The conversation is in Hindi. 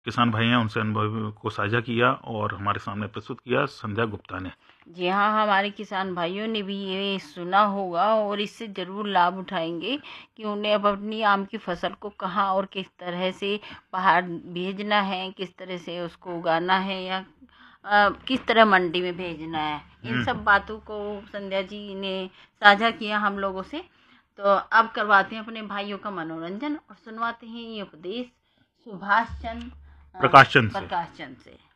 किसान भाई हैं उनसे अनुभव को साझा किया और हमारे सामने प्रस्तुत किया संध्या गुप्ता ने। जी हाँ, हमारे किसान भाइयों ने भी ये सुना होगा और इससे ज़रूर लाभ उठाएंगे कि उन्हें अब अपनी आम की फसल को कहाँ और किस तरह से बाहर भेजना है, किस तरह से उसको उगाना है या किस तरह मंडी में भेजना है। इन सब बातों को संध्या जी ने साझा किया हम लोगों से। तो अब करवाते हैं अपने भाइयों का मनोरंजन और सुनवाते हैं ये उपदेश प्रकाश चंद प्रकाश चंद से।